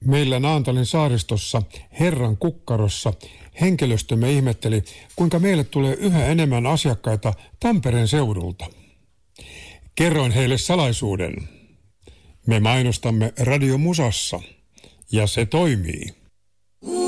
Meillä Naantalin saaristossa Herran kukkarossa henkilöstömme ihmetteli, kuinka meille tulee yhä enemmän asiakkaita Tampereen seudulta. Kerroin heille salaisuuden. Me mainostamme Radio Musassa ja se toimii.